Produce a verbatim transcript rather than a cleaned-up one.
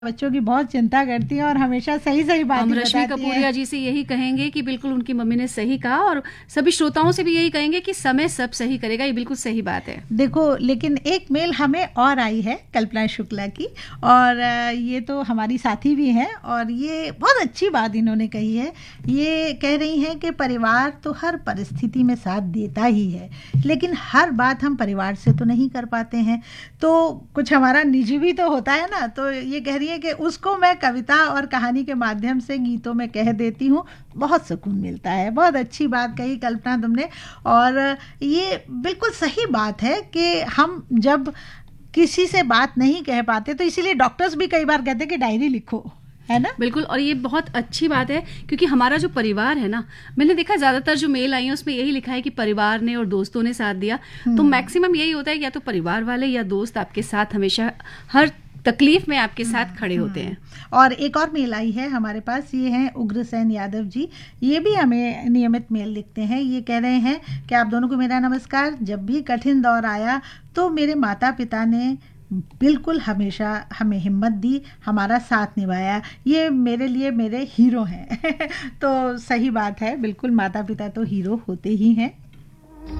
बच्चों की बहुत चिंता करती हैं और हमेशा सही सही बातें हम बताती रश्मि हैं। कपूरिया जी से यही कहेंगे कि बिल्कुल उनकी मम्मी ने सही कहा, और सभी श्रोताओं से भी यही कहेंगे कि समय सब सही करेगा। ये बिल्कुल सही बात है। देखो, लेकिन एक मेल हमें और आई है कल्पना शुक्ला की, और अ, ये तो हमारी साथी भी हैं और ये बहुत अच्छी बात इन्होंने कही है। ये कह रही हैं कि परिवार तो हर परिस्थिति में साथ देता ही है, लेकिन हर बात हम परिवार से तो नहीं कर पाते हैं, तो कुछ हमारा निजी भी तो होता है ना। तो ये कह रही है कि उसको मैं कविता और कहानी के माध्यम से गीतों में कह देती हूँ, बहुत सुकून मिलता है। बहुत अच्छी बात कही कल्पना तुमने, और ये बिल्कुल सही बात है कि हम जब किसी से बात नहीं कह पाते, तो इसीलिए डॉक्टर्स भी कई बार कहते हैं कि डायरी लिखो, है ना। बिल्कुल, और ये बहुत अच्छी बात है, क्योंकि हमारा जो परिवार है ना, मैंने देखा ज्यादातर जो मेल आई है उसमें यही लिखा है कि परिवार ने और दोस्तों ने साथ दिया। तो मैक्सिमम यही होता है कि या तो परिवार वाले या दोस्त आपके साथ हमेशा हर तकलीफ में आपके साथ खड़े होते हैं। और एक और मेल आई है हमारे पास, ये हैं उग्रसेन यादव जी। ये भी हमें नियमित मेल लिखते हैं। ये कह रहे हैं कि आप दोनों को मेरा नमस्कार। जब भी कठिन दौर आया तो मेरे माता पिता ने बिल्कुल हमेशा हमें हिम्मत दी, हमारा साथ निभाया। ये मेरे लिए मेरे हीरो हैं। तो सही बात है, बिल्कुल माता पिता तो हीरो होते ही हैं।